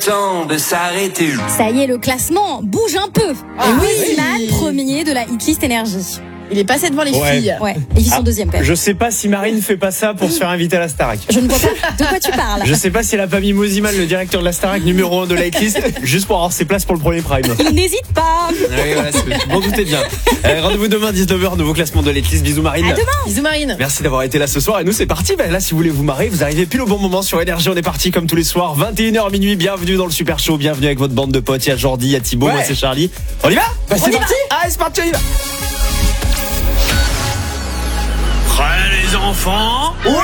Temps de s'arrêter. Ça y est, le classement bouge un peu. Wiesmann, premier de la hitlist énergie. Il est passé devant les filles. Ouais, et ils sont deuxième quand même. Je sais pas si Marine fait pas ça pour se faire inviter à la Starac. Je ne vois pas de quoi tu parles. Je sais pas si elle a pas mis Moziman, le directeur de la Starac numéro 1 de la hitlist, juste pour avoir ses places pour le premier prime. Il n'hésite pas. Oui, voilà, vous en doutez bien. Rendez-vous demain 19h, nouveau classement de l'hitlist. Bisous Marine. À demain. Bisous Marine. Merci d'avoir été là ce soir et nous c'est parti. Là si vous voulez vous marrer, vous arrivez pile au bon moment sur Énergie. On est parti comme tous les soirs, 21h minuit. Bienvenue dans le Super Show, bienvenue avec votre bande de potes. Il y a Jordi, il y a Thibaut, moi c'est Charlie. On y va? C'est parti. Allez c'est parti, on y va. Prêts les enfants?